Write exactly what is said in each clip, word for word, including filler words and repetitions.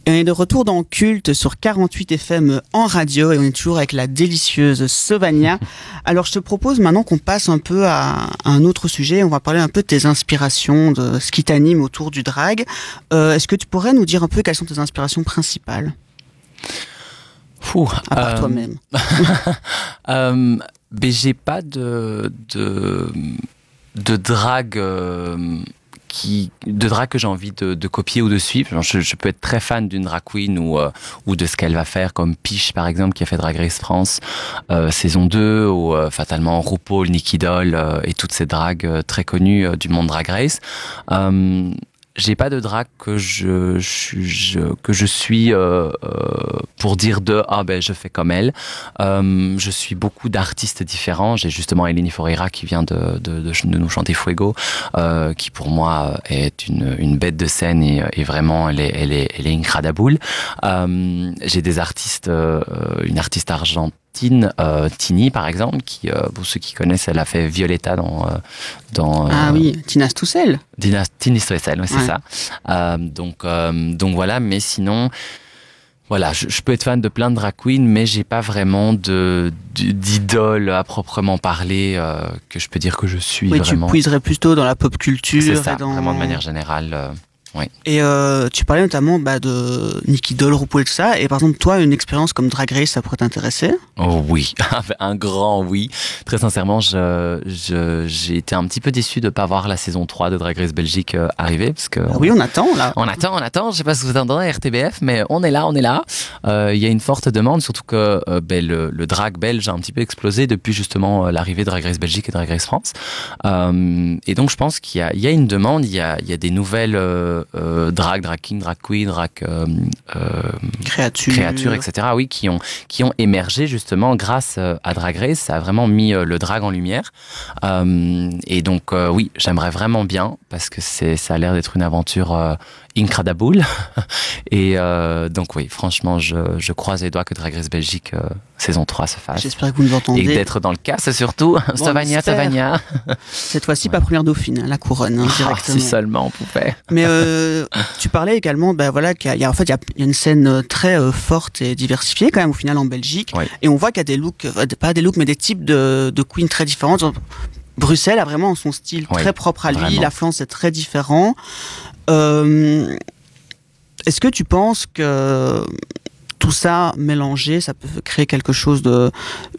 Et on est de retour dans Culte sur quarante-huit F M en radio et on est toujours avec la délicieuse Sovania. Alors je te propose maintenant qu'on passe un peu à un autre sujet. On va parler un peu de tes inspirations, de ce qui t'anime autour du drag. Euh, est-ce que tu pourrais nous dire un peu quelles sont tes inspirations principales ? Ouh, à part euh... toi-même. euh, mais j'ai pas de de, de drag. Euh... Qui, de drag que j'ai envie de, de copier ou de suivre. Je, je peux être très fan d'une drag queen ou, euh, ou de ce qu'elle va faire, comme Piche par exemple, qui a fait Drag Race France euh, saison deux, ou euh, fatalement RuPaul, Nikki Doll euh, et toutes ces dragues euh, très connues euh, du monde Drag Race. Euh, J'ai pas de drag que je, je, je que je suis euh, euh, pour dire de ah ben je fais comme elle. Euh, je suis beaucoup d'artistes différents. J'ai justement Eleni Foureira qui vient de de, de, de nous chanter Fuego, euh, qui pour moi est une une bête de scène et, et vraiment elle est elle est elle est incredible. Euh, j'ai des artistes, euh, une artiste argentine. Tine, euh, Tini par exemple, qui euh, pour ceux qui connaissent, elle a fait Violetta dans euh, dans euh, ah oui, Tina Stoessel. Tina Tini Stoessel, ouais, c'est ouais. ça. Euh, donc euh, donc voilà, mais sinon voilà, je, je peux être fan de plein de drag queens, mais j'ai pas vraiment de d'idole à proprement parler euh, que je peux dire que je suis oui, vraiment. Tu puiserais plutôt dans la pop culture. C'est ça, et dans... vraiment de manière générale. Euh, Oui. Et euh, tu parlais notamment bah, de Nikki Doll, RuPaul et tout ça. Et par exemple, toi, une expérience comme Drag Race, ça pourrait t'intéresser ? Oh oui, un grand oui. Très sincèrement, je, je, j'ai été un petit peu déçu de ne pas voir la saison trois de Drag Race Belgique euh, arriver. Parce que ah oui, on attend là. On attend, on attend. Je ne sais pas si vous entendez R T B F, mais on est là, on est là. Il euh, y a une forte demande, surtout que euh, ben, le, le drag belge a un petit peu explosé depuis justement euh, l'arrivée de Drag Race Belgique et Drag Race France. Euh, et donc, je pense qu'il y a, il y a une demande, il y a, il y a des nouvelles euh, euh, drag, drag king, drag queen, drag euh, euh, créatures, créatures, et cetera. Oui, qui ont qui ont émergé justement grâce à Drag Race. Ça a vraiment mis le drag en lumière. Euh, et donc euh, oui, j'aimerais vraiment bien parce que c'est ça a l'air d'être une aventure euh, incredible. Et euh, donc oui, franchement, je je croise les doigts que Drag Race Belgique euh, saison trois se fasse. J'espère que vous nous entendez. Et d'être dans le cast surtout. Bon, Sovania, Sovania. Cette fois-ci, ouais. Pas première dauphine, la couronne, hein, directement. Oh, si seulement on pouvait. Mais euh, tu parlais également, ben voilà, qu'il y a, il y a en fait il y a, il y a une scène très euh, forte et diversifiée quand même au final en Belgique. Oui. Et on voit qu'il y a des looks, euh, pas des looks, mais des types de, de queens très différentes. Bruxelles a vraiment son style oui, très propre à lui. Vraiment. La Flandre c'est très différent. Euh, est-ce que tu penses que tout ça mélangé, ça peut créer quelque chose de...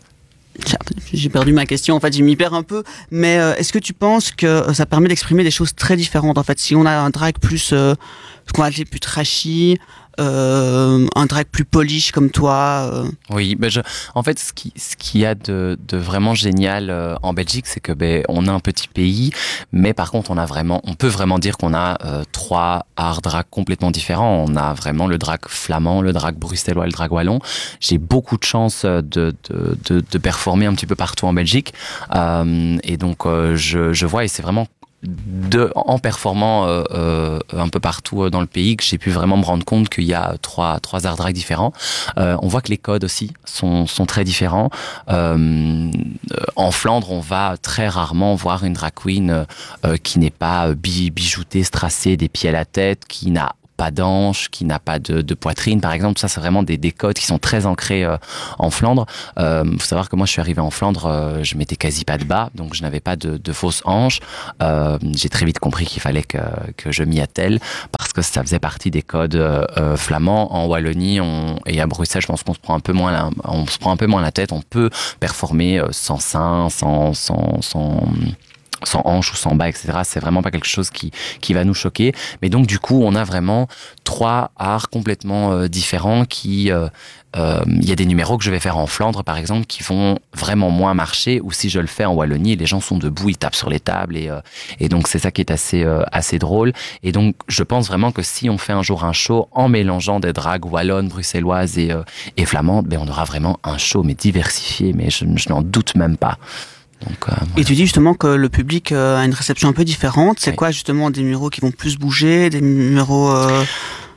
J'ai perdu ma question, en fait, je m'y perds un peu. Mais euh, est-ce que tu penses que ça permet d'exprimer des choses très différentes ? En fait, si on a un drag plus, euh, ce qu'on va appeler plus trashy, euh, un drag plus polish comme toi. Euh... Oui, ben je, en fait, ce qui, ce qu'il y a de, de vraiment génial euh, en Belgique, c'est que ben on a un petit pays, mais par contre, on a vraiment, on peut vraiment dire qu'on a euh, trois arts drag complètement différents. On a vraiment le drag flamand, le drag bruxellois, le drag wallon. J'ai beaucoup de chance de de de, de performer un petit peu partout en Belgique, euh, et donc euh, je je vois et c'est vraiment de, en performant euh, euh, un peu partout dans le pays que j'ai pu vraiment me rendre compte qu'il y a trois, trois arts drag différents. Euh, on voit que les codes aussi sont, sont très différents. Euh, en Flandre, on va très rarement voir une drag queen euh, qui n'est pas bijoutée, strassée des pieds à la tête, qui n'a pas d'hanche, qui n'a pas de, de poitrine, par exemple. Ça, c'est vraiment des, des codes qui sont très ancrés euh, en Flandre. Euh, faut savoir que moi, je suis arrivé en Flandre, euh, je mettais quasi pas de bas, donc je n'avais pas de, de fausses hanches. Euh, j'ai très vite compris qu'il fallait que, que je m'y attelle, parce que ça faisait partie des codes euh, flamands. En Wallonie on, et à Bruxelles, je pense qu'on se prend un peu moins la, on se prend un peu moins la tête. On peut performer sans sein, sans, sans, sans sans hanche ou sans bas, et cetera. C'est vraiment pas quelque chose qui qui va nous choquer. Mais donc du coup, on a vraiment trois arts complètement euh, différents qui il euh, euh, y a des numéros que je vais faire en Flandre, par exemple, qui vont vraiment moins marcher, ou si je le fais en Wallonie, les gens sont debout, ils tapent sur les tables, et euh, et donc c'est ça qui est assez euh, assez drôle. Et donc je pense vraiment que si on fait un jour un show en mélangeant des dragues wallonnes, bruxelloises et euh, et flamandes, ben on aura vraiment un show mais diversifié, mais je, je n'en doute même pas. Donc, euh, voilà. Et tu dis justement que le public euh, a une réception un peu différente. C'est oui. quoi justement des numéros qui vont plus bouger, des numéros euh...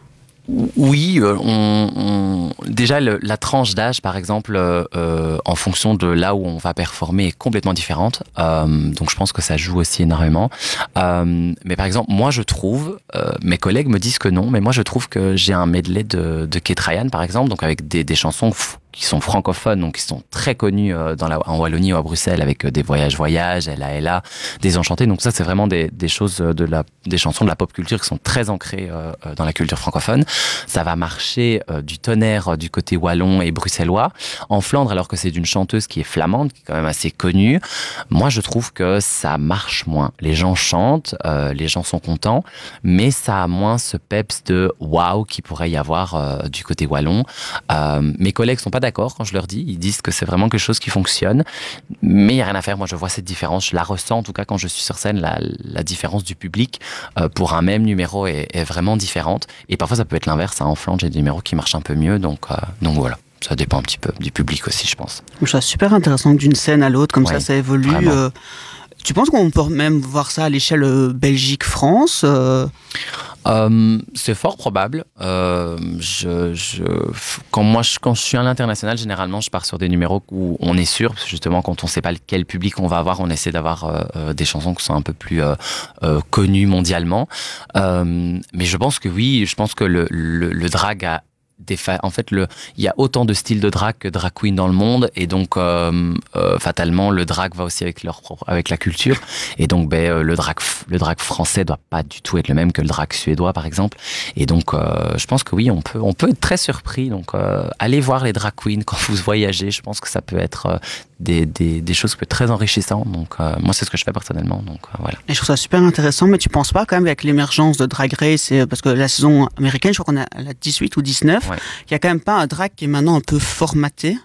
Oui, euh, on, on, déjà le, la tranche d'âge, par exemple, euh, en fonction de là où on va performer, est complètement différente. Euh, donc je pense que ça joue aussi énormément. Euh, mais par exemple, moi je trouve, euh, mes collègues me disent que non, mais moi je trouve que j'ai un medley de, de Kate Ryan, par exemple, donc avec des, des chansons f- qui sont francophones, donc qui sont très connues euh, dans la, en Wallonie ou à Bruxelles, avec euh, des voyages voyages, Ella Ella, Désenchanté. Donc ça c'est vraiment des, des choses de la, des chansons de la pop culture qui sont très ancrées euh, dans la culture francophone. Ça va marcher euh, du tonnerre euh, du côté wallon et bruxellois. En Flandre, alors que c'est d'une chanteuse qui est flamande, qui est quand même assez connue, moi je trouve que ça marche moins. Les gens chantent, euh, les gens sont contents, mais ça a moins ce peps de waouh qui pourrait y avoir euh, du côté wallon. Euh, mes collègues sont pas d'accord quand je leur dis, ils disent que c'est vraiment quelque chose qui fonctionne, mais il y a rien à faire. Moi je vois cette différence, je la ressens en tout cas quand je suis sur scène, la, la différence du public euh, pour un même numéro est, est vraiment différente, et parfois ça peut être l'inverse. En Flandre, j'ai des numéros qui marchent un peu mieux, donc, euh, donc voilà. Ça dépend un petit peu du public aussi, je pense. Je trouve ça super intéressant que d'une scène à l'autre, comme ouais, ça, ça évolue. Euh, tu penses qu'on peut même voir ça à l'échelle euh, Belgique-France euh... Euh, c'est fort probable. Euh, je, je, quand moi, je, quand je suis à l'international, généralement, je pars sur des numéros où on est sûr, parce que justement, quand on ne sait pas quel public on va avoir, on essaie d'avoir euh, des chansons qui sont un peu plus euh, euh, connues mondialement. Euh, mais je pense que oui, je pense que le, le, le drag a Des fa- en fait, le, il y a autant de styles de drag que drag queen dans le monde, et donc euh, euh, fatalement, le drag va aussi avec leur propre, avec la culture, et donc ben euh, le drag, le drag français doit pas du tout être le même que le drag suédois, par exemple, et donc euh, je pense que oui, on peut, on peut être très surpris. Donc euh, allez voir les drag queens quand vous voyagez. Je pense que ça peut être euh, des, des, des choses qui peuvent être très enrichissantes. Donc euh, moi, c'est ce que je fais personnellement. Donc euh, voilà. Et je trouve ça super intéressant, mais tu penses pas quand même avec l'émergence de Drag Race, et, parce que la saison américaine, je crois qu'on a la dix-huit ou dix-neuf. Ouais. Il y a quand même pas un drag qui est maintenant un peu formaté?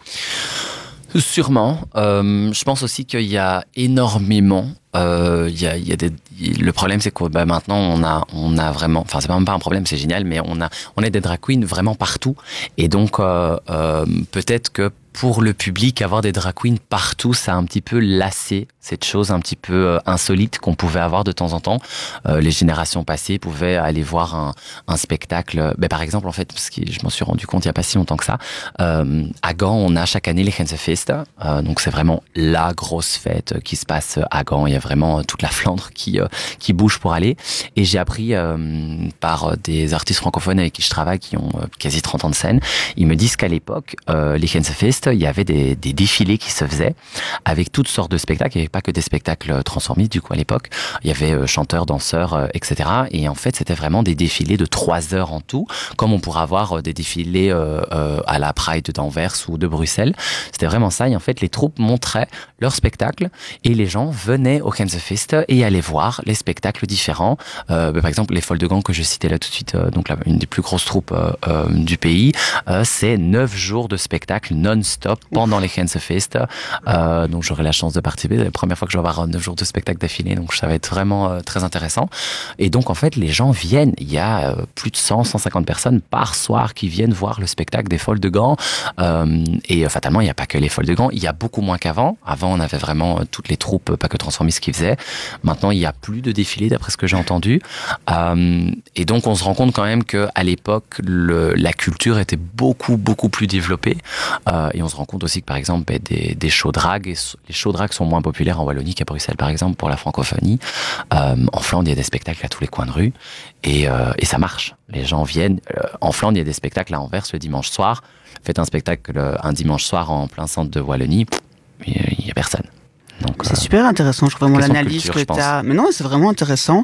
Sûrement. Euh, je pense aussi qu'il y a énormément. Euh, il y a, il y a des. Le problème, c'est que bah, maintenant on a, on a vraiment. Enfin, c'est même pas un problème, c'est génial, mais on a, on a des drag queens vraiment partout. Et donc euh, euh, peut-être que pour le public, avoir des drag queens partout, ça a un petit peu lassé cette chose un petit peu euh, insolite qu'on pouvait avoir de temps en temps. Euh, les générations passées pouvaient aller voir un, un spectacle. Ben, par exemple, en fait, parce que je m'en suis rendu compte il y a pas si longtemps que ça, euh, à Gand, on a chaque année les Gensefeest. Euh, donc c'est vraiment la grosse fête qui se passe à Gand. Il y a vraiment toute la Flandre qui euh, qui bouge pour aller. Et j'ai appris euh, par des artistes francophones avec qui je travaille, qui ont euh, quasi trente ans de scène, ils me disent qu'à l'époque, euh, les Gensefeest, il y avait des, des défilés qui se faisaient avec toutes sortes de spectacles. Il n'y avait pas que des spectacles transformistes, du coup, à l'époque. Il y avait euh, chanteurs, danseurs, euh, et cetera. Et en fait, c'était vraiment des défilés de trois heures en tout, comme on pourrait avoir euh, des défilés euh, euh, à la Pride d'Anvers ou de Bruxelles. C'était vraiment ça. Et en fait, les troupes montraient leurs spectacles et les gens venaient au Gensefeest et allaient voir les spectacles différents. Euh, par exemple, les Folles de Gand que je citais là tout de suite, euh, donc là, une des plus grosses troupes euh, euh, du pays, euh, c'est neuf jours de spectacle non-stop pendant les Gensefeest. Euh, donc j'aurai la chance de participer. C'est la première fois que je vais avoir neuf jours de spectacle d'affilée, donc ça va être vraiment euh, très intéressant. Et donc en fait, les gens viennent. Il y a euh, plus de cent, cent cinquante personnes par soir qui viennent voir le spectacle des Folles de Gand. Euh, et euh, fatalement, il n'y a pas que les Folles de Gand. Il y a beaucoup moins qu'avant. Avant, on avait vraiment euh, toutes les troupes, pas que Transformistes, qui faisaient. Maintenant, il n'y a plus de défilés, d'après ce que j'ai entendu. Euh, et donc, on se rend compte quand même qu'à l'époque, le, la culture était beaucoup, beaucoup plus développée. Euh, et on se rend compte aussi que, par exemple, ben, des, des shows drag, et les shows drag sont moins populaires en Wallonie qu'à Bruxelles, par exemple, pour la francophonie. Euh, en Flandre, il y a des spectacles à tous les coins de rue. Et, euh, et ça marche. Les gens viennent. Euh, en Flandre, il y a des spectacles à Anvers le dimanche soir. Faites un spectacle un dimanche soir en plein centre de Wallonie, il n'y a personne. Donc, c'est euh, super intéressant, je trouve vraiment l'analyse culture, que tu as. Mais non, c'est vraiment intéressant.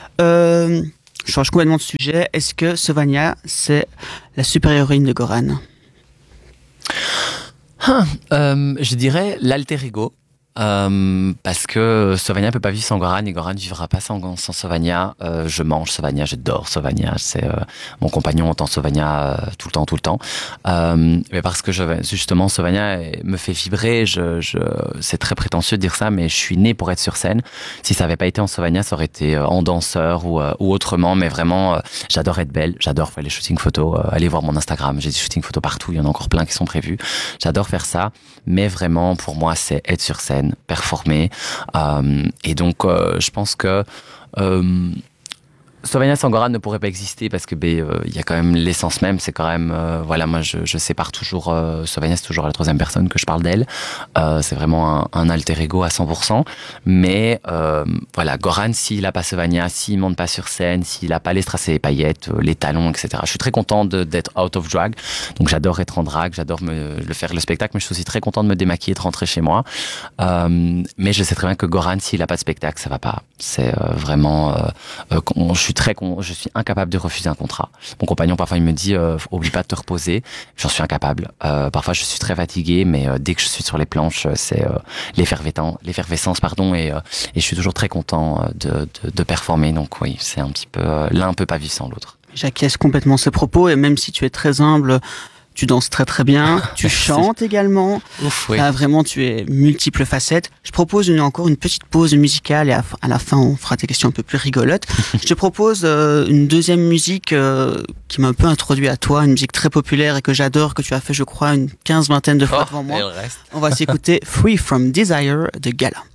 Euh, je change complètement de sujet. Est-ce que Sovania, c'est la super héroïne de Goran? Hein, euh, Je dirais l'alter ego. Euh, parce que Sovania peut pas vivre sans Goran et Goran ne vivra pas sans, sans Sovania. Euh, je mange Sovania, j'adore Sovania. C'est euh, mon compagnon entend Sovania euh, tout le temps, tout le temps. Euh, mais parce que je, justement Sovania me fait vibrer. Je, je, c'est très prétentieux de dire ça, mais je suis né pour être sur scène. Si ça avait pas été en Sovania, ça aurait été en danseur ou, euh, ou autrement. Mais vraiment, euh, j'adore être belle. J'adore faire les shootings photos. Euh, allez voir mon Instagram. J'ai des shootings photos partout. Il y en a encore plein qui sont prévus. J'adore faire ça. Mais vraiment, pour moi, c'est être sur scène, performer. Euh, et donc, euh, je pense que euh, Slovenia sans Goran ne pourrait pas exister parce que ben euh, il y a quand même l'essence même, c'est quand même euh, voilà, moi je, je sépare toujours euh, Slovenia, c'est toujours à la troisième personne que je parle d'elle, euh, c'est vraiment un, un alter ego à cent pour cent, mais euh, voilà, Goran s'il a pas Slovenia, s'il monte pas sur scène, s'il a pas les strass et les paillettes, les talons, et cetera. Je suis très content de, d'être out of drag, donc j'adore être en drag, j'adore me le faire le spectacle, mais je suis aussi très content de me démaquiller, de rentrer chez moi, euh, mais je sais très bien que Goran s'il a pas de spectacle, ça va pas, c'est euh, vraiment euh, euh, je suis très con, je suis incapable de refuser un contrat. Mon compagnon parfois il me dit euh, oublie pas de te reposer, j'en suis incapable. Euh, parfois je suis très fatigué, mais euh, dès que je suis sur les planches, c'est euh, l'effervescence, l'effervescence pardon, et, euh, et je suis toujours très content de, de, de performer. Donc oui, c'est un petit peu euh, l'un peut pas vivre sans l'autre. J'acquiesce complètement ces propos et même si tu es très humble, tu danses très très bien, tu chantes également. Ouf, oui. Là, vraiment, tu es multiples facettes. Je propose une, encore une petite pause musicale et à, à la fin, on fera des questions un peu plus rigolotes. Je te propose euh, une deuxième musique euh, qui m'a un peu introduit à toi, une musique très populaire et que j'adore, que tu as fait, je crois, une quinze vingtaine de fois oh, devant moi. Et le reste. On va s'écouter Free From Desire de Gala.